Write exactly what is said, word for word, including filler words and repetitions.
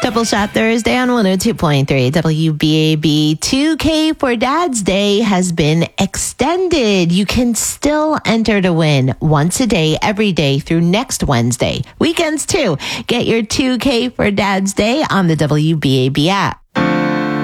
Double Shot Thursday on one oh two point three W B A B. two K for Dad's Day has been extended. You can still enter to win once a day, every day through next Wednesday. Weekends too. Get your two K for Dad's Day on the W B A B app.